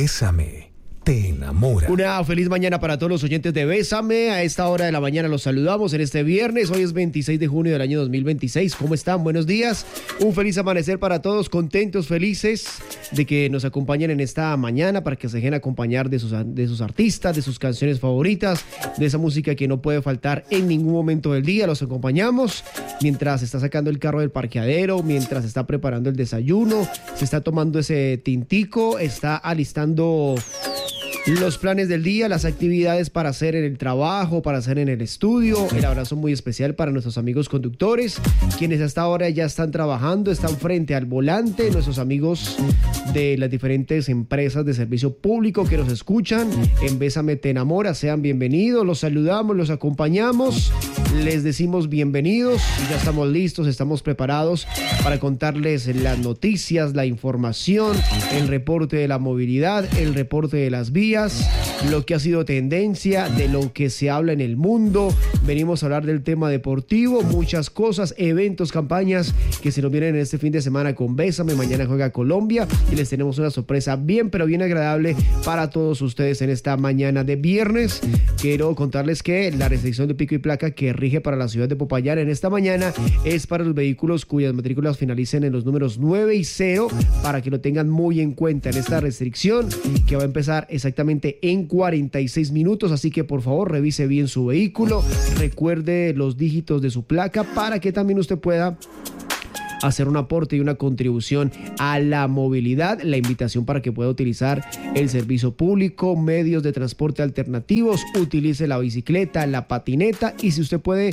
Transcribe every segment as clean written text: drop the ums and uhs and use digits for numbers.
Bésame te enamora. Una feliz mañana para todos los oyentes de Bésame. A esta hora de la mañana los saludamos en este viernes. Hoy es 26 de junio del año 2026. ¿Cómo están? Buenos días. Un feliz amanecer para todos. Contentos, felices de que nos acompañen en esta mañana para que se dejen acompañar de sus artistas, de sus canciones favoritas, de esa música que no puede faltar en ningún momento del día. Los acompañamos mientras está sacando el carro del parqueadero, mientras está preparando el desayuno, se está tomando ese tintico, está alistando los planes del día, las actividades para hacer en el trabajo, para hacer en el estudio. El abrazo muy especial para nuestros amigos conductores, quienes hasta ahora ya están trabajando, están frente al volante, nuestros amigos de las diferentes empresas de servicio público que nos escuchan en Bésame te enamora, sean bienvenidos, los saludamos, los acompañamos, les decimos bienvenidos y ya estamos listos, estamos preparados para contarles las noticias, la información, el reporte de la movilidad, el reporte de las vías, lo que ha sido tendencia, de lo que se habla en el mundo. Venimos a hablar del tema deportivo, muchas cosas, eventos, campañas que se nos vienen en este fin de semana con Bésame. Mañana juega Colombia y les tenemos una sorpresa bien, pero bien agradable para todos ustedes en esta mañana de viernes. Quiero contarles que la restricción de pico y placa que rige para la ciudad de Popayán en esta mañana es para los vehículos cuyas matrículas finalicen en los números 9 y 0, para que lo tengan muy en cuenta en esta restricción que va a empezar exactamente en 46 minutos, así que por favor revise bien su vehículo, recuerde los dígitos de su placa para que también usted pueda hacer un aporte y una contribución a la movilidad. La invitación para que pueda utilizar el servicio público, medios de transporte alternativos, utilice la bicicleta, la patineta, y si usted puede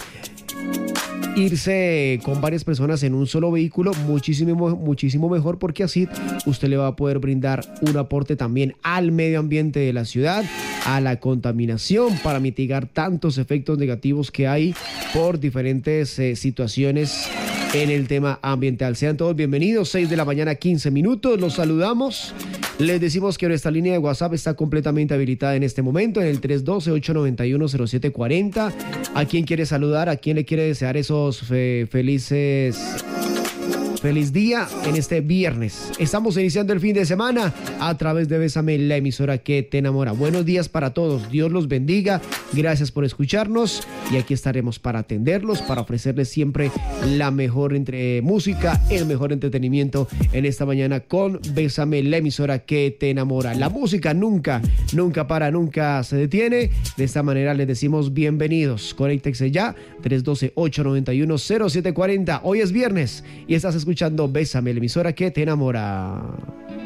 irse con varias personas en un solo vehículo, muchísimo mejor, porque así usted le va a poder brindar un aporte también al medio ambiente de la ciudad, a la contaminación, para mitigar tantos efectos negativos que hay por diferentes situaciones en el tema ambiental. Sean todos bienvenidos, 6 de la mañana, 15 minutos, los saludamos. Les decimos que nuestra línea de WhatsApp está completamente habilitada en este momento, en el 312-891-0740. ¿A quién quiere saludar? ¿A quién le quiere desear esos feliz día en este viernes? Estamos iniciando el fin de semana a través de Bésame, la emisora que te enamora. Buenos días para todos, Dios los bendiga, gracias por escucharnos y aquí estaremos para atenderlos, para ofrecerles siempre la mejor música, el mejor entretenimiento en esta mañana con Bésame, la emisora que te enamora. La música nunca para, nunca se detiene. De esta manera les decimos bienvenidos. Conéctense ya, 312-891-0740. Hoy es viernes y estás escuchando Bésame, la emisora que te enamora.